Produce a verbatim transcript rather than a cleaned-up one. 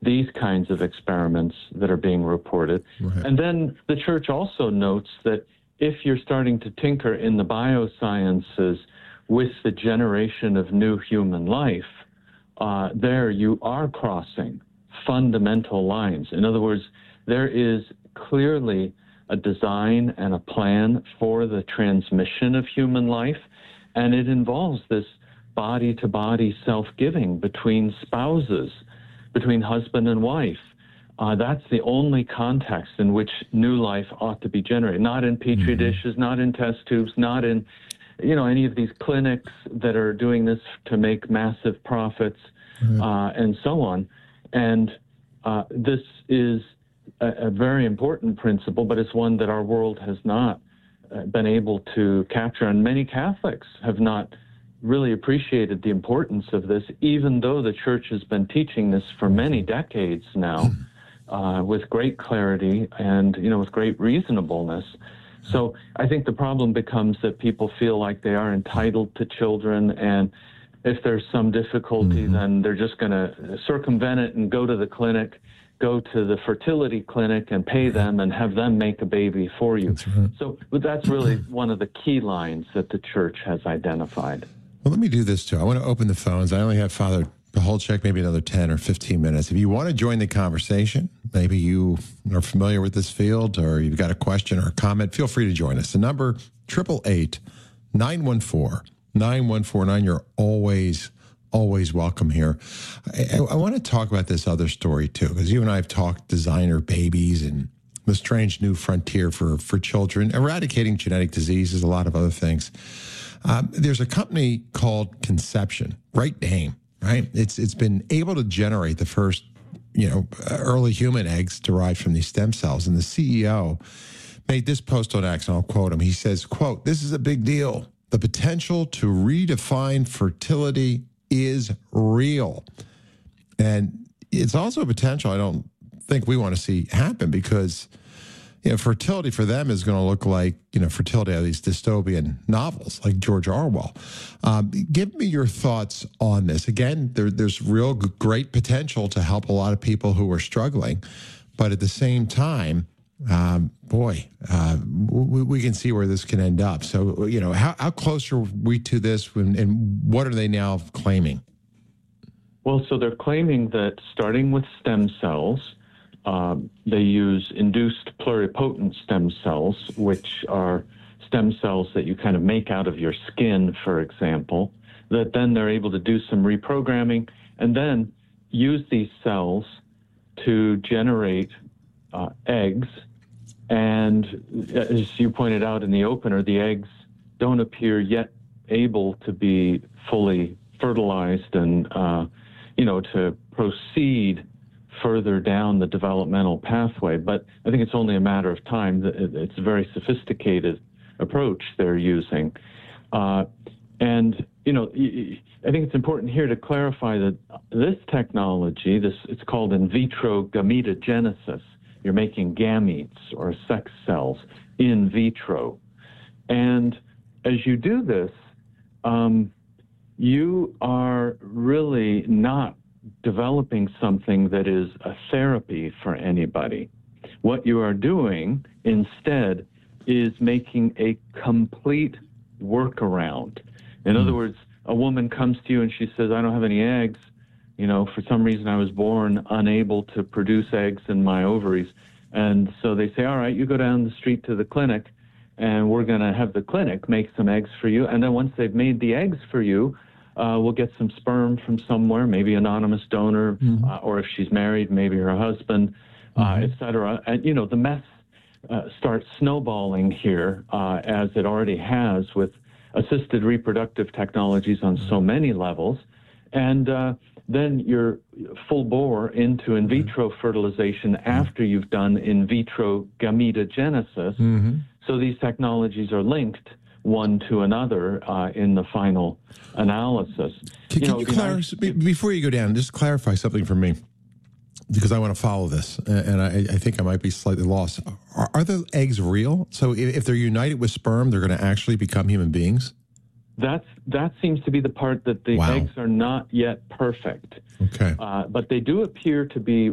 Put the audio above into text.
these kinds of experiments that are being reported. Right. And then the church also notes that if you're starting to tinker in the biosciences with the generation of new human life, uh, there you are crossing fundamental lines. In other words, there is clearly a design and a plan for the transmission of human life, and it involves this body-to-body self-giving between spouses, between husband and wife. Uh, that's the only context in which new life ought to be generated, not in petri Mm-hmm. dishes, not in test tubes, not in, you know, any of these clinics that are doing this to make massive profits, Mm-hmm. uh, and so on. And uh, this is a, a very important principle, but it's one that our world has not uh, been able to capture, and many Catholics have not really appreciated the importance of this, even though the church has been teaching this for many decades now, uh, with great clarity and, you know, with great reasonableness. So I think the problem becomes that people feel like they are entitled to children, and if there's some difficulty, Mm-hmm. then they're just going to circumvent it and go to the clinic, go to the fertility clinic and pay them and have them make a baby for you. That's right. So but that's really one of the key lines that the church has identified. Well, let me do this, too. I want to open the phones. I only have Father Pacholczyk, maybe another ten or fifteen minutes. If you want to join the conversation, maybe you are familiar with this field or you've got a question or a comment, feel free to join us. The number, eight eight eight, nine one four, nine one four nine. You're always, always welcome here. I, I, I want to talk about this other story, too, because you and I have talked designer babies and the strange new frontier for, for children, eradicating genetic diseases, a lot of other things. Um, there's a company called Conception, right name, right? It's it's been able to generate the first, you know, early human eggs derived from these stem cells. And the C E O made this post on X, and I'll quote him. He says, quote, "This is a big deal. The potential to redefine fertility is real." And it's also a potential I don't think we want to see happen, because you know, fertility for them is going to look like, you know, fertility out of these dystopian novels like George Orwell. Um, give me your thoughts on this. Again, there, there's real g- great potential to help a lot of people who are struggling. But at the same time, um, boy, uh, we, we can see where this can end up. So, you know, how, how close are we to this, when, and what are they now claiming? Well, so they're claiming that starting with stem cells, Um, they use induced pluripotent stem cells, which are stem cells that you kind of make out of your skin, for example, that then they're able to do some reprogramming and then use these cells to generate uh, eggs. And as you pointed out in the opener, the eggs don't appear yet able to be fully fertilized and, uh, you know, to proceed further down the developmental pathway. But I think it's only a matter of time. It's a very sophisticated approach they're using. Uh, and, you know, I think it's important here to clarify that this technology, this it's called in vitro gametogenesis. You're making gametes or sex cells in vitro. And as you do this, um, you are really not developing something that is a therapy for anybody. What you are doing instead is making a complete workaround. In mm. other words, a woman comes to you and she says, "I don't have any eggs. You know, for some reason I was born unable to produce eggs in my ovaries." And so they say, "All right, you go down the street to the clinic and we're going to have the clinic make some eggs for you. And then once they've made the eggs for you, Uh, we'll get some sperm from somewhere, maybe anonymous donor, mm-hmm. uh, or if she's married, maybe her husband, uh, mm-hmm. et cetera." And, you know, the mess uh, starts snowballing here, uh, as it already has with assisted reproductive technologies on so many levels. And uh, then you're full bore into in vitro mm-hmm. fertilization after you've done in vitro gametogenesis. Mm-hmm. So these technologies are linked one to another uh, in the final analysis. Can you, know, you clarify, before you go down, just clarify something for me, because I want to follow this, and I, I think I might be slightly lost. Are, are the eggs real? So if, if they're united with sperm, they're going to actually become human beings? That's, that seems to be the part that the wow. eggs are not yet perfect. Okay. Uh, but they do appear to be